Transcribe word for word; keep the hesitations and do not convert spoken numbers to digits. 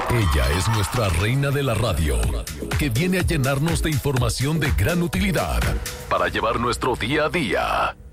Ella es nuestra reina de la radio, que viene a llenarnos de información de gran utilidad para llevar nuestro día a día.